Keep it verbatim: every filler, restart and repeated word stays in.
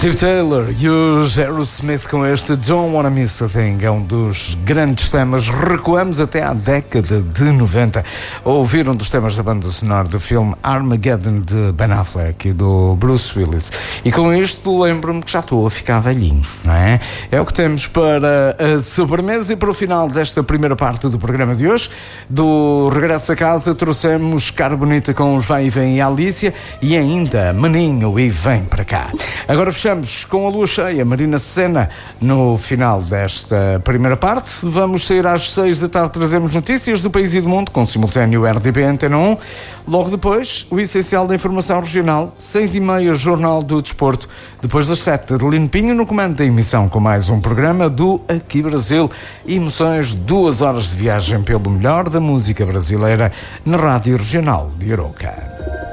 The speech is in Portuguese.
Steve Taylor e o Aerosmith com este Don't Wanna Miss a Thing. É um dos grandes temas. Recuamos até à década de noventa a ouvir um dos temas da banda sonora do filme Armageddon de Ben Affleck e do Bruce Willis. E com isto lembro-me que já estou a ficar velhinho, não é? É o que temos para a sobremesa e para o final desta primeira parte do programa de hoje. Do Regresso a Casa trouxemos Cara Bonita com os Vai e Vem e a Alicia e ainda Maninho e Vem para cá. Agora fechamos com a lua cheia, Marina Senna, no final desta primeira parte. Vamos sair às seis da tarde, trazemos notícias do país e do mundo, com simultâneo R D B Antena um. Logo depois, o essencial da informação regional, seis e meia, Jornal do Desporto. Depois das sete, Adelino Pinho no comando da emissão, com mais um programa do Aqui Brasil. Emoções, duas horas de viagem pelo melhor da música brasileira na Rádio Regional de Arouca.